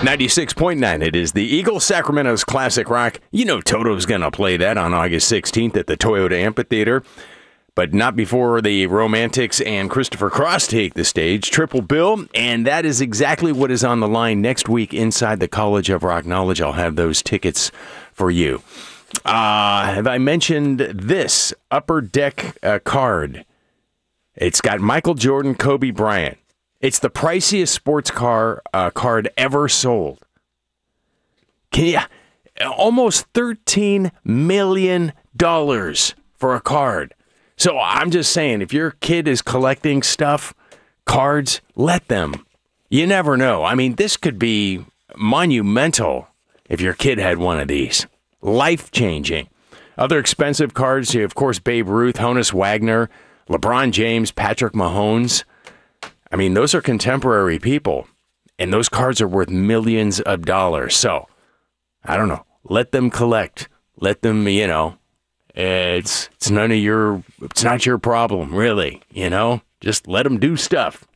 96.9, it is the Eagles Sacramento's Classic Rock. You know Toto's going to play that on August 16th at the Toyota Amphitheater, but not before the Romantics and Christopher Cross take the stage. Triple bill, and that is exactly what is on the line next week inside the College of Rock Knowledge. I'll have those tickets for you. Have I mentioned this Upper Deck card? It's got Michael Jordan, Kobe Bryant. It's the priciest sports car card ever sold. Almost $13 million for a card. So I'm just saying, if your kid is collecting stuff, cards, let them. You never know. I mean, this could be monumental if your kid had one of these. Life-changing. Other expensive cards, of course, Babe Ruth, Honus Wagner, LeBron James, Patrick Mahomes. I mean, those are contemporary people, and those cards are worth millions of dollars. So, I don't know. Let them collect. Let them, it's not your problem, really, Just let them do stuff.